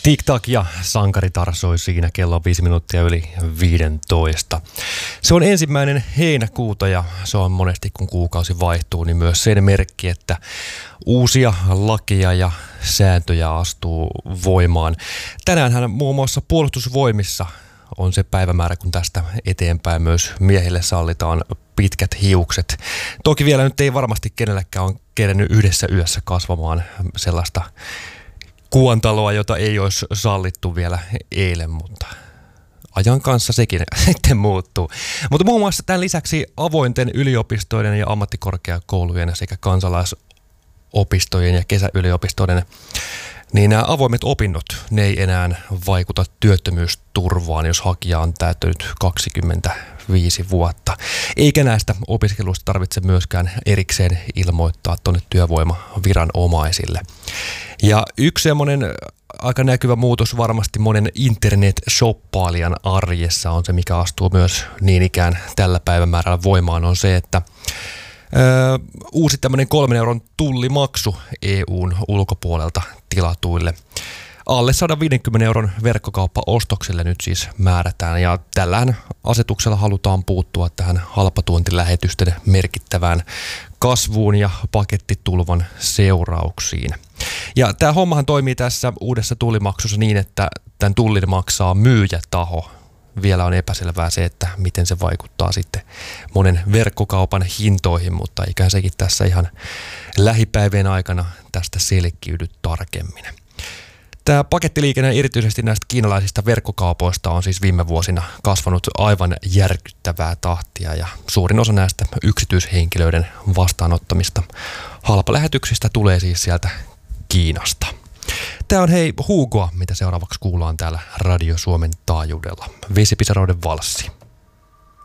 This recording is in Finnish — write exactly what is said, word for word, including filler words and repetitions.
Tik-tak ja Sankaritar soi siinä, kello on viisi minuuttia yli viisitoista. Se on ensimmäinen heinäkuuta ja se on monesti kun kuukausi vaihtuu, niin myös sen merkki, että uusia lakia ja sääntöjä astuu voimaan. Tänäänhän muun muassa puolustusvoimissa on se päivämäärä, kun tästä eteenpäin myös miehille sallitaan pitkät hiukset. Toki vielä nyt ei varmasti kenelläkään ole kerennyt yhdessä yössä kasvamaan sellaista kuontaloa, jota ei olisi sallittu vielä eilen, mutta ajan kanssa sekin sitten muuttuu. Mutta muun muassa tämän lisäksi avointen yliopistojen ja ammattikorkeakoulujen sekä kansalaisopistojen ja kesäyliopistojen, niin nämä avoimet opinnot, ne ei enää vaikuta työttömyysturvaan, jos hakija on täyttänyt kaksikymmentäviisi vuotta. Eikä näistä opiskeluista tarvitse myöskään erikseen ilmoittaa tuonne työvoimaviranomaisille. Ja yksi semmoinen aika näkyvä muutos varmasti monen internet-shoppailijan arjessa on se, mikä astuu myös niin ikään tällä päivämäärällä voimaan, on se, että Öö, uusi tämmöinen kolmen euron tullimaksu E U:n ulkopuolelta tilatuille. Alle sata viisikymmentä euron verkkokauppaostoksille nyt siis määrätään, ja tällähän asetuksella halutaan puuttua tähän halpatuontilähetysten merkittävään kasvuun ja pakettitulvan seurauksiin. Ja tämä hommahan toimii tässä uudessa tullimaksussa niin, että tämän tullin maksaa myyjätaho. Vielä on epäselvää se, että miten se vaikuttaa sitten monen verkkokaupan hintoihin, mutta eiköhän sekin tässä ihan lähipäivien aikana tästä selkiydy tarkemmin. Tämä pakettiliikenne erityisesti näistä kiinalaisista verkkokaupoista on siis viime vuosina kasvanut aivan järkyttävää tahtia, ja suurin osa näistä yksityishenkilöiden vastaanottamista halpalähetyksistä tulee siis sieltä Kiinasta. Tämä on hei Hugoa, mitä seuraavaksi kuullaan täällä Radio Suomen taajuudella. Vesipisaroiden valssi.